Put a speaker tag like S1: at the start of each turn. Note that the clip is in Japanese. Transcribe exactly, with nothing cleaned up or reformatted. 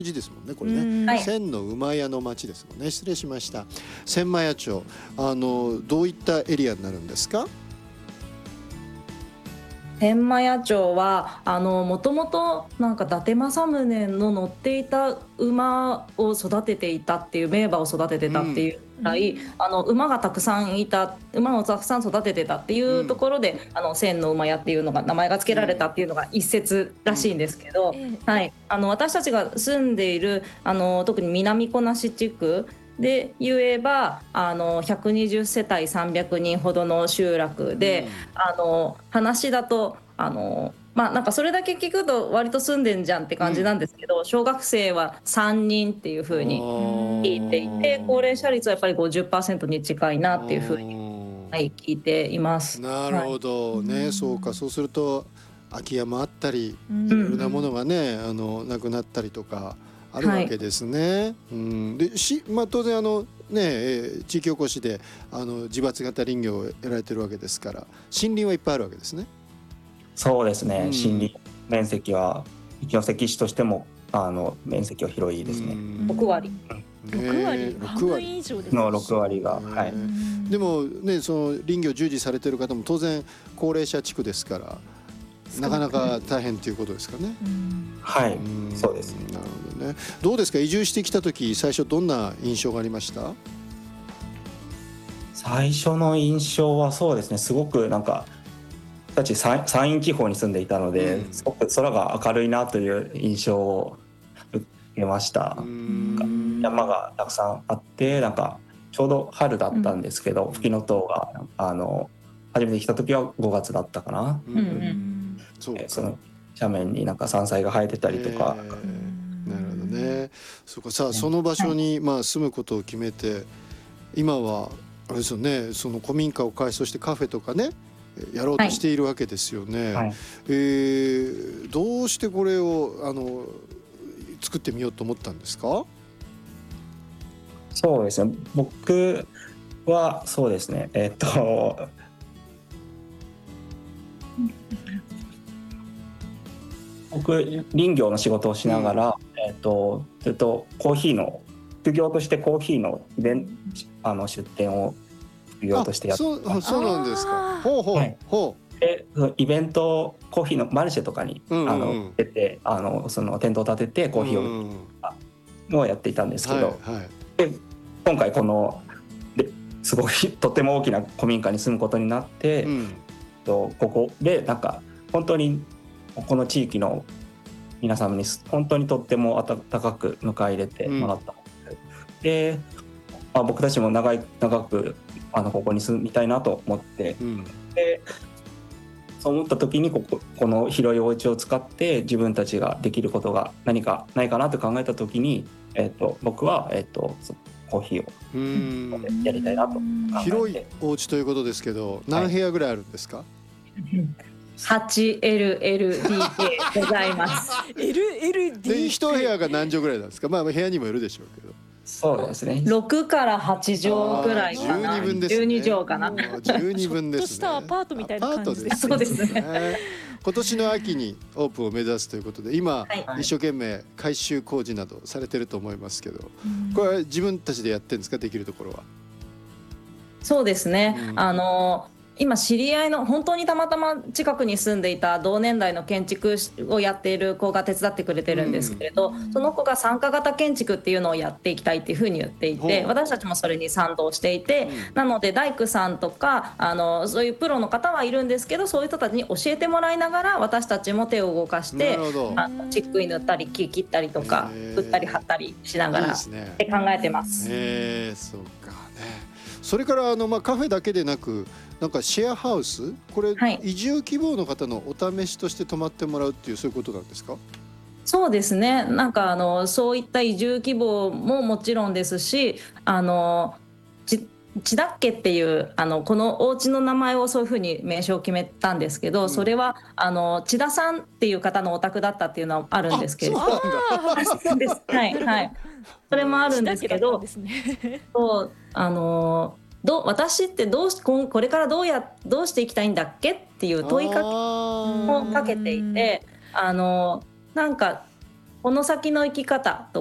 S1: 字ですもんねこれね、
S2: うん
S3: はい
S1: 千の馬屋の町ですもんね。失礼しました。千満屋町、あのどういったエリアになるんですか？
S3: 天満屋町はあのもともとなんか伊達政宗の乗っていた馬を育てていたっていう名馬を育ててたっていうくらい、
S2: うん
S3: あの馬がたくさんいた馬をたくさん育ててたっていうところで、あの千の馬屋っていうのが名前が付けられたっていうのが一説らしいんですけど、
S2: ええ
S3: はい、あの私たちが住んでいるあの特に南小梨地区で言えばあのひゃくにじゅっせたいさんびゃくにんほどの集落で、あの話だとあのまあなんかそれだけ聞くと割と住んでんじゃんって感じなんですけど、小学生はさんにんっていう風に聞いていて、高齢者率はやっぱり ごじゅっパーセント に近いなっていう風に、はい、聞いています。
S1: なるほどね、
S2: はい、
S1: そうか。そうすると空き家もあったり、
S2: うん
S1: いろいろなものがね、あのなくなったりとかあるわけですね。うん、でし、まあ、当然あのね、えー地域おこしであの自伐型林業をやられてるわけですから、森林はいっぱいあるわけですね。
S4: そうですね、
S1: うん
S4: 森林面積は一関市としてもあの面積は広いですね。
S1: うん
S3: ろくわり
S1: ね
S2: ろくわり、半分以上です。
S4: のろくわりが、
S1: ね
S4: はい、
S1: でもね、その林業従事されてる方も当然高齢者地区ですからなかなか大変ということですかね。
S2: うん
S4: はい、
S1: ん
S4: そうです。
S1: なるほどね。どうですか、移住してきた時最初どんな印象がありました？
S4: 最初の印象はそうですね、すごくなんか私たち山山陰地方に住んでいたので、
S1: うん
S4: すごく空が明るいなという印象を受けました。
S1: うん
S4: 山がたくさんあって、なんかちょうど春だったんですけど、フキノトウがあの初めて来た時はごがつだったかな。
S1: うん
S3: うんう
S2: うんん
S1: そうか。
S4: えその斜面になんか山菜が生えてたりとか、
S1: えー
S2: うん
S1: なるほどね。そうか。さあその場所にまあ住むことを決めて、今はあれですよね、その古民家を改装してカフェとかねやろうとしているわけですよね。
S4: はい、
S1: えーどうしてこれをあの作ってみようと思ったんですか？
S4: そうですね、僕はそうですね、えっと僕林業の仕事をしながら、えっとずっとコーヒーの副業としてコーヒーのイベンあの出店を副業としてやって
S1: あそうあそうなんですか。
S2: あー
S1: ほうほう、
S4: はい
S1: ほ
S4: でそのイベントコーヒーのマルシェとかに、
S1: うんうんうん
S4: あの出てあのそのテントを立てて
S1: う。
S4: コーヒーを売
S1: うん
S4: るのをやっていたんですけど、
S1: はいはい。
S4: で今回このですごいとても大きな古民家に住むことになって、
S1: うん
S4: とここでなんか本当にこの地域の皆様に本当にとっても温かく迎え入れてもらった、で、まあ、僕たちも長い長くあのここに住みたいなと思って
S1: うん
S4: でそう思った時にここ、この広いお家を使って自分たちができることが何かないかなと考えた時に、えー、と僕は、えー、とコーヒーを
S1: うん
S4: やりたいなと考えて、
S1: 広いお家ということですけど、何部屋ぐらいあるんですか？
S3: はちエルエルディーケー ございます。
S2: エルエルディー
S1: で一部屋が何畳ぐらいなんですか？まあ部屋にもよるでしょうけど。
S4: そうですね、
S3: ろくからはちじょうくらいかな。
S1: あーじゅうにぶんですね。
S3: じゅうにじょうかな。
S1: じゅうにぶんですね。
S2: ちょっとしたアパートみたいな感じです
S1: アパート
S3: そうですね
S1: ね。今年の秋にオープンを目指すということで、今、
S3: はい
S1: 一生懸命改修工事などされてると思いますけど、
S2: うん
S1: これは自分たちでやってるんですか？できるところは。
S3: そうですね、
S1: うん
S3: あの今知り合いの本当にたまたま近くに住んでいた同年代の建築をやっている子が手伝ってくれてるんですけれど、その子が参加型建築っていうのをやっていきたいっていうふうに言っていて、
S1: ほう
S3: 私たちもそれに賛同していて、
S1: うん
S3: なので大工さんとかあのそういうプロの方はいるんですけど、そういう人たちに教えてもらいながら私たちも手を動かして
S1: なるほど。
S3: あのチックイ塗ったり木切ったりとか
S1: へー
S3: 打ったり貼ったりしなが
S1: いい
S3: ら
S1: ですね
S3: って考えてます。
S1: えー、そうかね。それからあの、まあ、カフェだけでなくなんかシェアハウス、これ、
S3: はい
S1: 移住希望の方のお試しとして泊まってもらうっていうそういうことなんですか？
S3: そうですね、なんかあのそういった移住希望ももちろんですし、あのち千田家っていうあのこのお家の名前をそういうふうに名称を決めたんですけど、
S1: うん
S3: それはあの千田さんっていう方のお宅だったっていうのはあるんですけれど、
S1: あそうなんだ。
S3: そうですはいはい、それもあるんですけど、
S2: だけだったんですね。
S3: そうあのどう私ってどうしこんこれからどうやどうしていきたいんだっけっていう問いかけ
S1: あ
S3: をかけていて、あのなんかこの先の生き方と